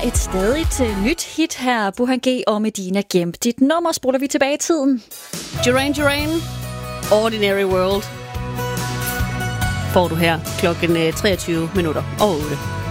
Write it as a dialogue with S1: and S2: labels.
S1: et stadigt nyt hit her, Burhan G og Medina Gem. Dit nummer spoler vi tilbage i tiden.
S2: Duran Duran, Ordinary World, får du her klokken 23 minutter over 8.